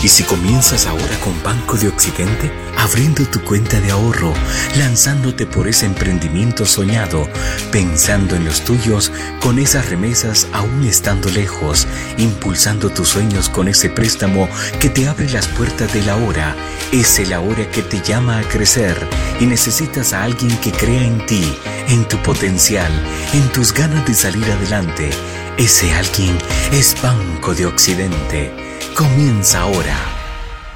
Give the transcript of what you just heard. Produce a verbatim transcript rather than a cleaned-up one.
Y si comienzas ahora con Banco de Occidente, abriendo tu cuenta de ahorro, lanzándote por ese emprendimiento soñado, pensando en los tuyos, con esas remesas aún estando lejos, impulsando tus sueños con ese préstamo que te abre las puertas de la hora, es el ahora que te llama a crecer y necesitas a alguien que crea en ti, en tu potencial, en tus ganas de salir adelante. Ese alguien es Banco de Occidente. Comienza ahora.